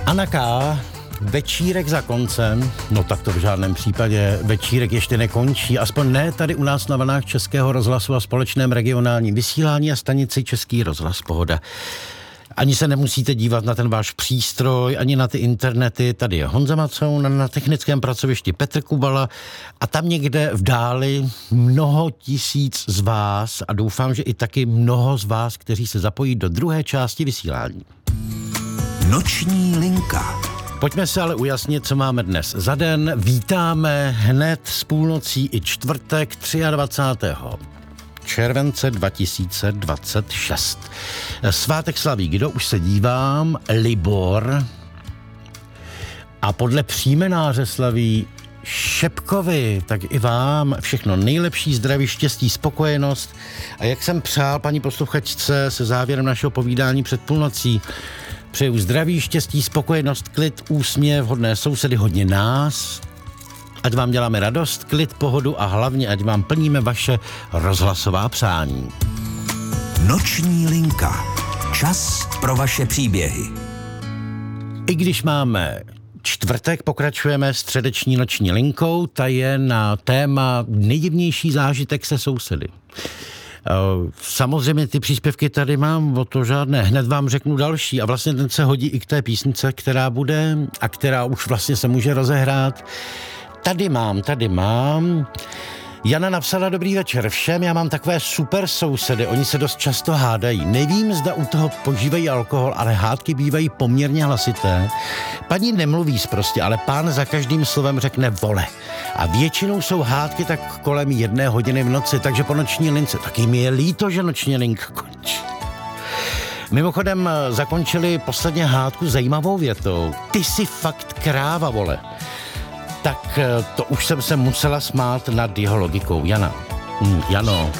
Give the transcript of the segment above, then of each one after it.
Anna K., večírek za koncem, no tak to v žádném případě, večírek ještě nekončí, aspoň ne tady u nás na vlnách Českého rozhlasu a společném regionálním vysílání a stanici Český rozhlas Pohoda. Ani se nemusíte dívat na ten váš přístroj, ani na ty internety. Tady je Honza Macoun, na technickém pracovišti Petr Kubala a tam někde v dáli mnoho tisíc z vás a doufám, že i taky mnoho z vás, kteří se zapojí do druhé části vysílání. Noční linka. Pojďme se ale ujasnit, co máme dnes za den. Vítáme hned s půlnocí i čtvrtek 23. července 2026. Svátek slaví, kdo už se dívám, Libor. A podle příjmenáře slaví Šepkovi, tak i vám všechno nejlepší, zdraví, štěstí, spokojenost. A jak jsem přál paní posluchačce se závěrem našeho povídání před půlnocí, přeju zdraví, štěstí, spokojenost, klid, úsměv, hodné sousedy, hodně nás. Ať vám děláme radost, klid, pohodu a hlavně ať vám plníme vaše rozhlasová přání. Noční linka. Čas pro vaše příběhy. I když máme čtvrtek, pokračujeme středeční noční linkou, ta je na téma nejdivnější zážitek se sousedy. Samozřejmě ty příspěvky tady mám, o to žádné, hned vám řeknu další a vlastně ten se hodí i k té písnice, která bude a která už vlastně se může rozehrát. Tady mám. Jana napsala: dobrý večer všem, já mám takové super sousedy, oni se dost často hádají. Nevím, zda u toho požívají alkohol, ale hádky bývají poměrně hlasité. Paní nemluví sprostě, ale pán za každým slovem řekne vole. A většinou jsou hádky tak kolem 1 hodiny v noci, takže po noční lince taky mi je líto, že noční linka končí. Mimochodem zakončili posledně hádku zajímavou větou: ty jsi fakt kráva, vole. Tak to už jsem se musela smát nad jeho logikou. Jana. Jano.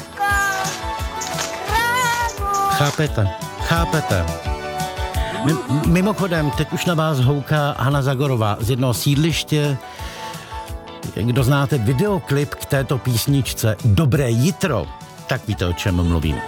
Chápete. Mimochodem, teď už na vás houká Hana Zagorová z jednoho sídliště. Kdo znáte videoklip k této písničce Dobré jitro, tak víte, o čem mluvím.